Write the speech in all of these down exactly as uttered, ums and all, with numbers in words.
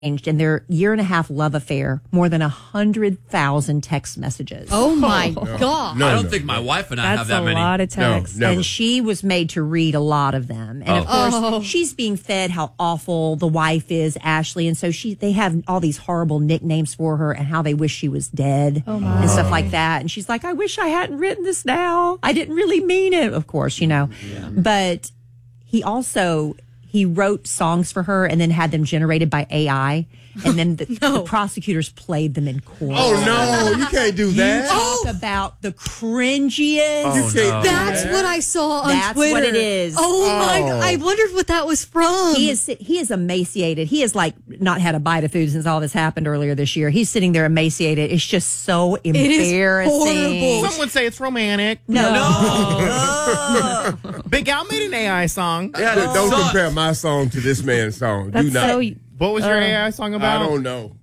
in their year and a half love affair more than a hundred thousand text messages. Oh my no. God! No, I don't no, think my no. wife and I That's have that a many. lot of texts. No, never. And she was made to read a lot of them. And of Oh. course, Oh. she's being fed how awful the wife is, Ashley. And so she, they have all these horrible nicknames for her and how they wish she was dead and stuff like that. And she's like, I wish I hadn't written this now. I didn't really mean it, of course, you know. Yeah. But he also, he wrote songs for her and then had them generated by A I. And then the, no. the prosecutors played them in court. Oh, no, you can't do that. You talk Oh. about the cringiest. Oh, You can't no. do That's that. what I saw on That's Twitter. what it is. Oh, my Oh. God. I wondered what that was from. He is he is emaciated. He has like not had a bite of food since all this happened earlier this year. He's sitting there emaciated. It's just so embarrassing. horrible. Some would say it's romantic. No. No. Big Al made an A I song. Yeah, Don't, that don't sucks. compare my song to this man's song. That's do not. so. What was your A I song about? I don't know.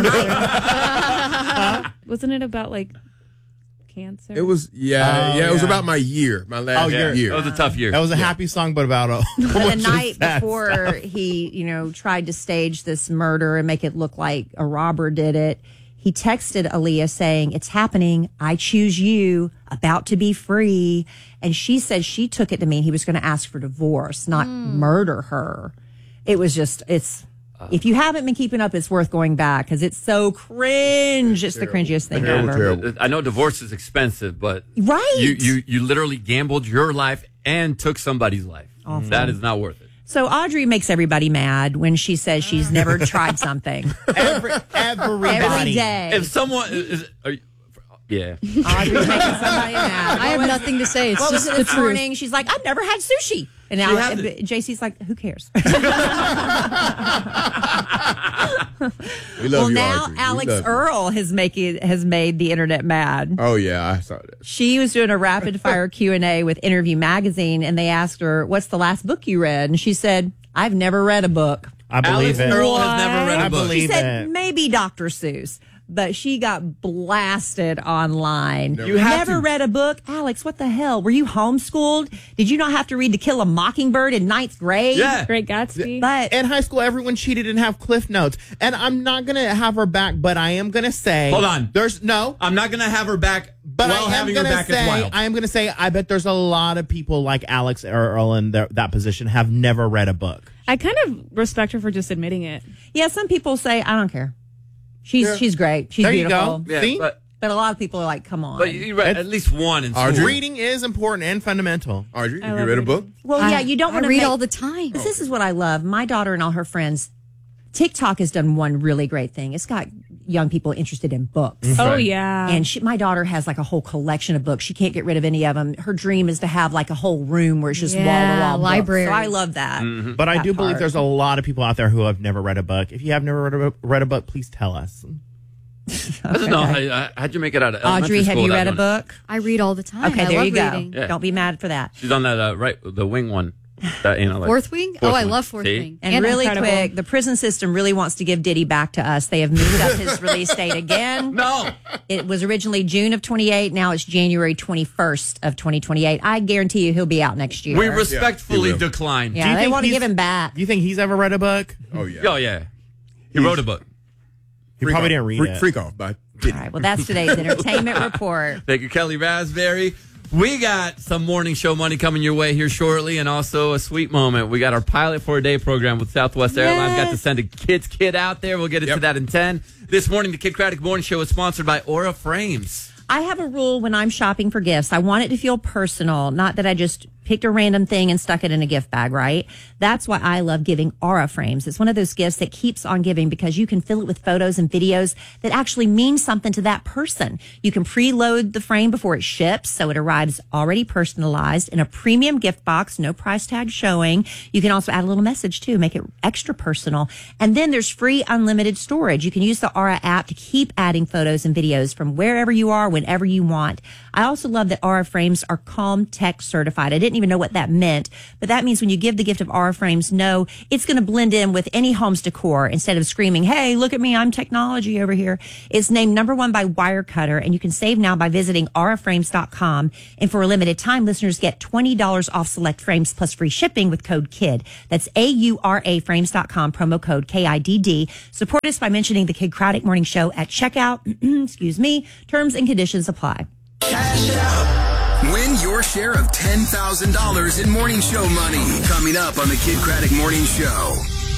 Wasn't it about like cancer? It was, yeah, Oh, yeah, it was yeah. about my year, my last Oh, year. your- That was a tough year. That was a happy song, but about a. But the night before he, you know, tried to stage this murder and make it look like a robber did it, he texted Aaliyah saying, "It's happening. I choose you. About to be free." And she said she took it to mean he was going to ask for divorce, not murder her. It was just, it's. If you haven't been keeping up, it's worth going back because it's so cringe. It's the cringiest thing Terrible, ever. terrible. I know divorce is expensive, but Right. you, you, you literally gambled your life and took somebody's life. That is not worth it. So Audrey makes everybody mad when she says she's never tried something. Every, everybody. Every day. If someone is, are you, yeah. Audrey's making somebody mad. I have nothing to say. It's What was just it the this truth. morning? She's like, I've never had sushi. And now hasn't. J C's like, who cares? We love well, you, now Audrey. We Alex love you. Earl has making has made the internet mad. Oh, yeah, I saw that. She was doing a rapid fire Q and A with Interview Magazine, and they asked her, "What's the last book you read?" And she said, "I've never read a book." I believe Alex it. Earl has never read a I book. believe She said it. maybe Doctor Seuss, but she got blasted online. You have never to- read a book? Alex, what the hell? Were you homeschooled? Did you not have to read To Kill a Mockingbird in ninth grade? Yeah. Great Gatsby. But In high school, everyone cheated and have cliff notes. And I'm not going to have her back, but I am going to say. Hold on. There's no. I'm not going to have her back But while I am having her gonna back say, as wild. I am going to say, I bet there's a lot of people like Alex Earl in their, that position have never read a book. I kind of respect her for just admitting it. yeah, some people say, I don't care. She's Yeah. she's great. She's There you beautiful. go. yeah, See? but, But a lot of people are like, come on. but you read at least one in Audrey? school. Reading is important and fundamental. Audrey, I have love you read a reading. book? well, yeah, you don't I want to read make, all the time. This is what I love. My daughter and all her friends, TikTok has done one really great thing. It's got young people interested in books. Oh, yeah. And she, my daughter has like a whole collection of books. She can't get rid of any of them. Her dream is to have like a whole room where it's just wall to Yeah, wall library. So I love that. But I That do believe part. there's a lot of people out there who have never read a book. If you have never read a, book- read a book, please tell us. I don't know. I, I, how'd you make it out of elementary Audrey, have school, you that read a one? book? I read all the time. Okay, I there love you go. reading. Yeah. Don't be mad for that. She's on that, uh, right, the wing one. That, you know, like, Fourth Wing? Fourth oh, I Wing. love Fourth See? Wing. And, really Incredible. quick, the prison system really wants to give Diddy back to us. They have moved up his release date again. No. It was originally June of twenty-eight. Now it's January twenty-first of twenty twenty-eight. I guarantee you he'll be out next year. We respectfully he will. decline. yeah, Do you they think want to he's- give him back. Do you think he's ever read a book? Oh, yeah. Oh, yeah. He wrote a book. He Freak probably off. didn't read Freak, it. Freak off, bud. All right, well, that's today's entertainment report. Thank you, Kelly Raspberry. We got some morning show money coming your way here shortly, and also a sweet moment. We got our Pilot for a Day program with Southwest Airlines. Got to send a kid's kid out there. We'll get into Yep. that in ten. This morning, the Kid Craddock Morning Show is sponsored by Aura Frames. I have a rule when I'm shopping for gifts. I want it to feel personal, not that I just picked a random thing and stuck it in a gift bag, right? That's why I love giving Aura Frames. It's one of those gifts that keeps on giving because you can fill it with photos and videos that actually mean something to that person. You can preload the frame before it ships, so it arrives already personalized in a premium gift box, no price tag showing. You can also add a little message too, make it extra personal. And then there's free unlimited storage. You can use the Aura app to keep adding photos and videos from wherever you are, whenever you want. I also love that Aura Frames are Calm Tech certified. I didn't even know what that meant. But that means when you give the gift of Aura frames, no, it's going to blend in with any home's decor instead of screaming, hey, look at me, I'm technology over here. It's named number one by Wirecutter, and you can save now by visiting aura frames dot com. And for a limited time, listeners get twenty dollars off select frames plus free shipping with code KID. That's A U R A frames dot com, promo code K I D D. Support us by mentioning the Kid Craddock Morning Show at checkout. Excuse me. Terms and conditions apply. Cash out. Win your share of ten thousand dollars in morning show money. Coming up on the Kid Craddock Morning Show.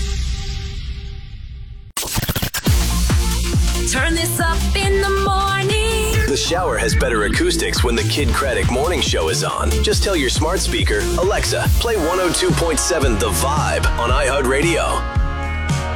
Turn this up in the morning. The shower has better acoustics when the Kid Craddock Morning Show is on. Just tell your smart speaker, Alexa, play one oh two point seven The Vibe on iHeartRadio.